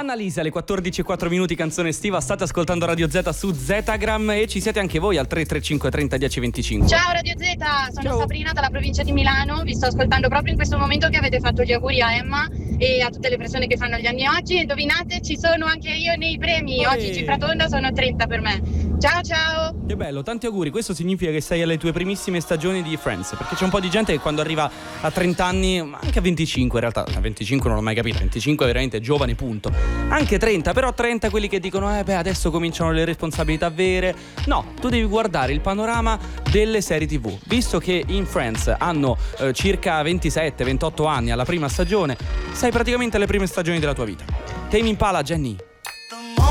Annalisa alle 14:04, canzone estiva. State ascoltando Radio Z su Zetagram e ci siete anche voi al 335 30 10 25. Ciao Radio Z, sono Ciao. Sabrina dalla provincia di Milano. Vi sto ascoltando proprio in questo momento che avete fatto gli auguri a Emma e a tutte le persone che fanno gli anni oggi. Indovinate, ci sono anche io nei premi. Oggi cifra tonda, sono 30 per me. Ciao ciao. Che bello, tanti auguri. Questo significa che sei alle tue primissime stagioni di Friends, perché c'è un po' di gente che quando arriva a 30 anni, ma anche a 25 in realtà, a 25 non l'ho mai capito, 25 è veramente giovane, punto. Anche 30, però 30 quelli che dicono adesso cominciano le responsabilità vere. No, tu devi guardare il panorama delle serie TV. Visto che in Friends hanno circa 27-28 anni alla prima stagione, sei praticamente alle prime stagioni della tua vita. Tame Impala, Jenny.